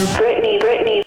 Britney.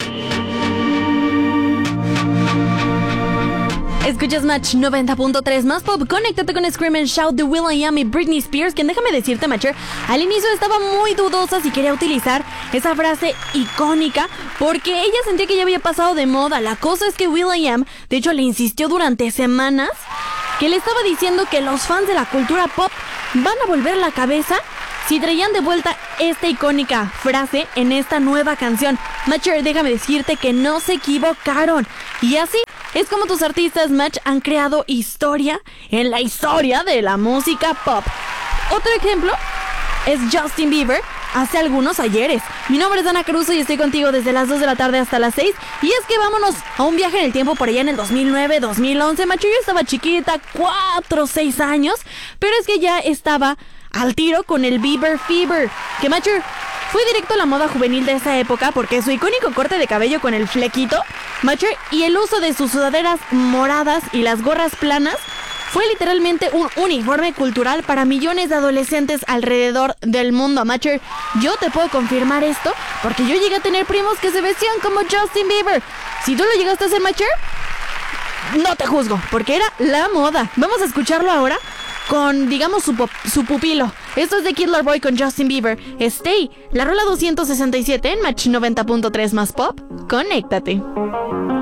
Escuchas Match 90.3 más pop. Conéctate con Scream and Shout de will.i.am y Britney Spears, quien déjame decirte, Matcher, al inicio estaba muy dudosa si quería utilizar esa frase icónica porque ella sentía que ya había pasado de moda. La cosa es que will.i.am, de hecho, le insistió durante semanas que le estaba diciendo que los fans de la cultura pop van a volver la cabeza si traían de vuelta esta icónica frase en esta nueva canción. Matcher, déjame decirte que no se equivocaron. Y así es como tus artistas, Match, han creado historia en la historia de la música pop. Otro ejemplo es Justin Bieber hace algunos ayeres. Mi nombre es Ana Caruso y estoy contigo desde las 2 de la tarde hasta las 6. Y es que vámonos a un viaje en el tiempo por allá en el 2009, 2011. Macho, yo estaba chiquita, 4 o 6 años, pero es que ya estaba al tiro con el Bieber Fever, que, macho, fui directo a la moda juvenil de esa época porque su icónico corte de cabello con el flequito, macho, y el uso de sus sudaderas moradas y las gorras planas fue literalmente un uniforme cultural para millones de adolescentes alrededor del mundo. Macho, yo te puedo confirmar esto porque yo llegué a tener primos que se vestían como Justin Bieber. Si tú lo llegaste a hacer, macho, no te juzgo porque era la moda. Vamos a escucharlo ahora con, digamos, su pupilo. Esto es de Kid Laroi con Justin Bieber. Stay, la rola 267 en Match 90.3 más pop. Conéctate.